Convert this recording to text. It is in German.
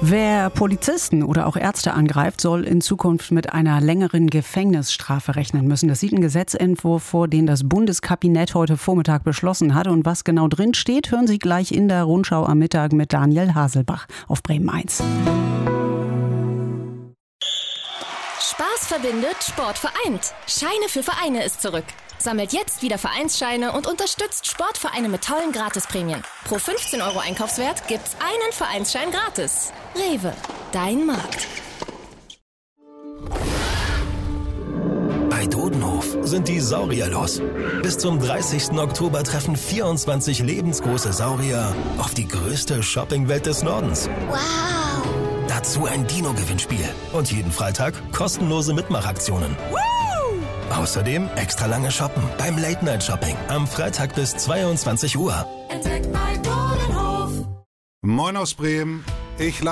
Wer Polizisten oder auch Ärzte angreift, soll in Zukunft mit einer längeren Gefängnisstrafe rechnen müssen. Das sieht ein Gesetzentwurf vor, den das Bundeskabinett heute Vormittag beschlossen hat. Und was genau drin steht, hören Sie gleich in der Rundschau am Mittag mit Daniel Haselbach auf Bremen 1. Spaß verbindet, Sport vereint. Scheine für Vereine ist zurück. Sammelt jetzt wieder Vereinsscheine und unterstützt Sportvereine mit tollen Gratisprämien. Pro 15 € Einkaufswert gibt's einen Vereinsschein gratis. Rewe, dein Markt. Bei Dodenhof sind die Saurier los. Bis zum 30. Oktober treffen 24 lebensgroße Saurier auf die größte Shoppingwelt des Nordens. Wow! Dazu ein Dino-Gewinnspiel und jeden Freitag kostenlose Mitmachaktionen. Außerdem extra lange Shoppen beim Late-Night-Shopping am Freitag bis 22 Uhr. Moin aus Bremen. Ich